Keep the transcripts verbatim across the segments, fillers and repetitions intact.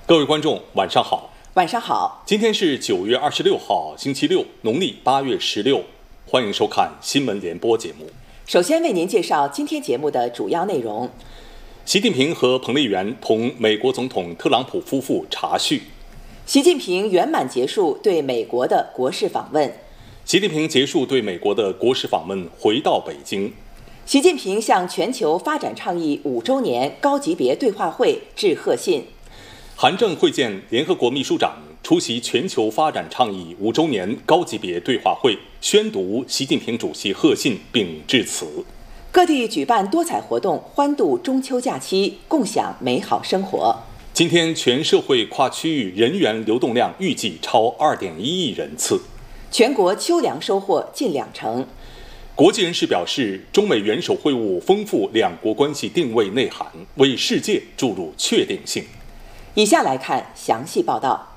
各位观众，晚上好。 晚上好。 今天是九月二十六号，星期六，农历八月十六。欢迎收看新闻联播节目。 首先为您介绍今天节目的主要内容。 习近平和彭丽媛同美国总统特朗普夫妇茶叙。 习近平圆满结束对美国的国事访问。 习近平结束对美国的国事访问，回到北京。 习近平向全球发展倡议五周年高级别对话会致贺信。 韩正会见联合国秘书长，出席全球发展倡议五周年高级别对话会，宣读习近平主席贺信并致辞。 各地举办多彩活动，欢度中秋假期，共享美好生活。 今天全社会跨区域人员流动量预计超二点一亿人次。 全国秋粮收获近两成。 国际人士表示，中美元首会晤丰富两国关系定位内涵，为世界注入确定性。 以下来看详细报道。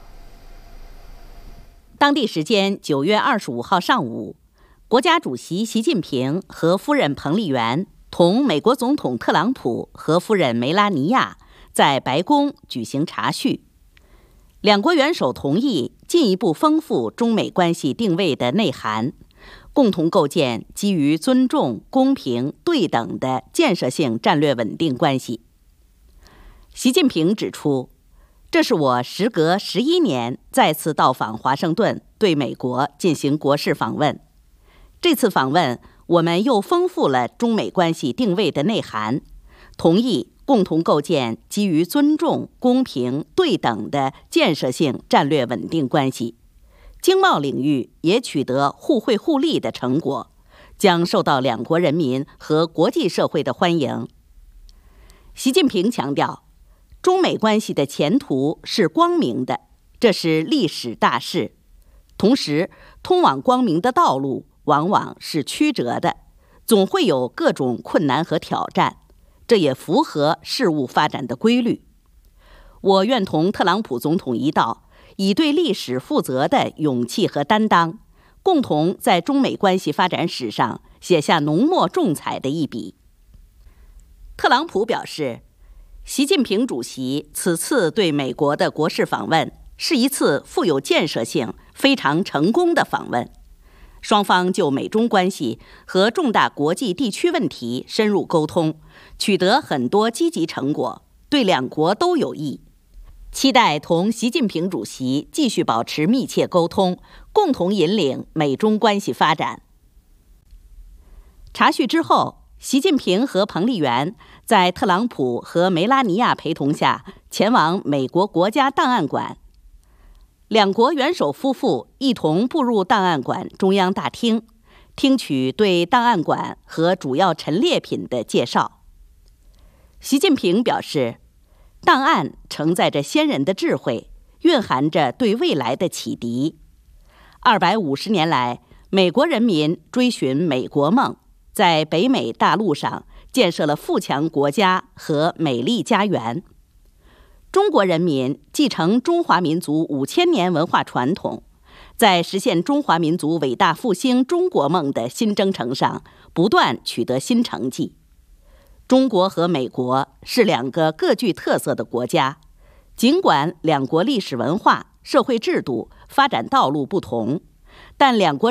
当地时间九月二十五号上午，国家主席习近平和夫人彭丽媛同美国总统特朗普和夫人梅拉尼亚在白宫举行茶叙。两国元首同意进一步丰富中美关系定位的内涵，共同构建基于尊重、公平、对等的建设性战略稳定关系。习近平指出，这是我时隔十一年再次到访华盛顿，对美国进行国事访问。这次访问，我们又丰富了中美关系定位的内涵，同意共同构建基于尊重、公平、对等的建设性战略稳定关系。经贸领域也取得互惠互利的成果，将受到两国人民和国际社会的欢迎。习近平强调，中美关系的前途是光明的，这是历史大势。同时，通往光明的道路往往是曲折的，总会有各种困难和挑战，这也符合事物发展的规律。我愿同特朗普总统一道，以对历史负责的勇气和担当，共同在中美关系发展史上写下浓墨重彩的一笔。特朗普表示，习近平主席此次对美国的国事访问是一次富有建设性、非常成功的访问。双方就美中关系和重大国际地区问题深入沟通，取得很多积极成果，对两国都有益。期待同习近平主席继续保持密切沟通，共同引领美中关系发展。茶叙之后，习近平和彭丽媛在特朗普和梅拉尼亚陪同下前往美国国家档案馆。两国元首夫妇一同步入档案馆中央大厅，听取对档案馆和主要陈列品的介绍。习近平表示，档案承载着先人的智慧，蕴含着对未来的启迪。二百五十年来，美国人民追寻美国梦，在北美大陆上建设了富强国家和美丽家园。中国人民继承中华民族五千年文化传统，在实现中华民族伟大复兴中国梦的新征程上不断取得新成绩。中国和美国是两个各具特色的国家，尽管两国历史文化、社会制度、发展道路不同，但两国